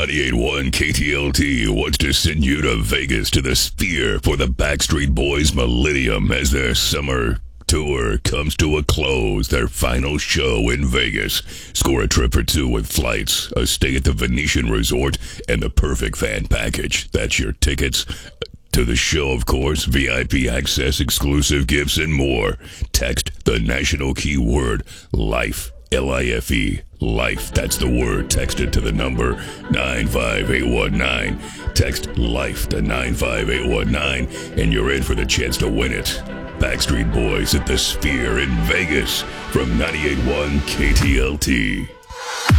98.1 KTLT wants to send you to Vegas to the Sphere for the Backstreet Boys Millennium as their summer tour comes to a close. Their final show in Vegas. Score a trip for two with flights, a stay at the Venetian Resort, and the perfect fan package. That's your tickets to the show, of course, VIP access, exclusive gifts, and more. Text the national keyword LIFE, L-I-F-E, LIFE, that's the word. Text it to the number 95819. Text LIFE to 95819, and you're in for the chance to win it. Backstreet Boys at the Sphere in Vegas from 98.1 KTLT.